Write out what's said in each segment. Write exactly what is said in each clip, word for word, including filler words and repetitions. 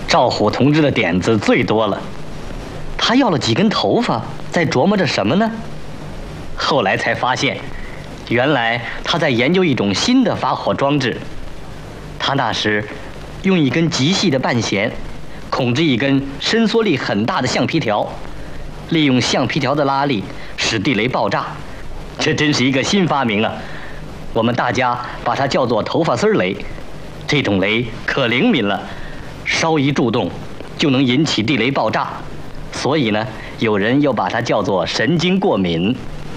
赵虎同志的点子最多了，他要了几根头发，在琢磨着什么呢？后来才发现，原来他在研究一种新的发火装置。他那时用一根极细的半弦，控制一根伸缩力很大的橡皮条，利用橡皮条的拉力使地雷爆炸。这真是一个新发明啊！我们大家把它叫做头发丝雷。这种雷可灵敏了，稍一触动就能引起地雷爆炸，所以呢，有人又把它叫做神经过敏。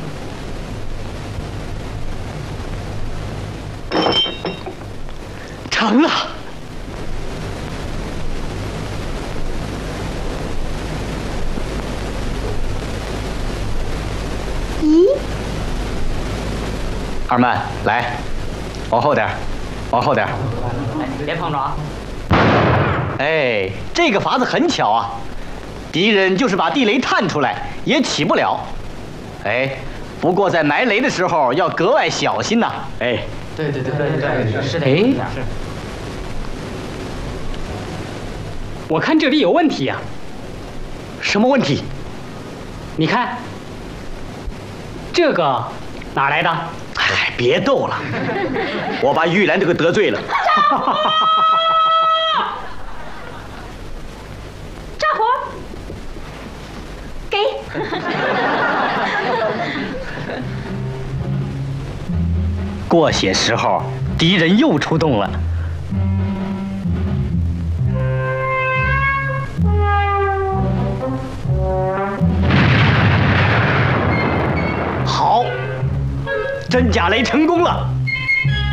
成了。 咦？ 二曼，来，往后点，往后点。别碰着啊！哎，这个法子很巧啊，敌人就是把地雷探出来，也起不了。哎，不过在埋雷的时候要格外小心呐。哎， 对对对对对对，是的。 哎，我看这里有问题呀。 什么问题？ 你看，这个哪来的？ 哎，别逗了，我把玉兰这个得罪了。 赵虎，给。 过些时候，敌人又出动了。好，真假雷成功了。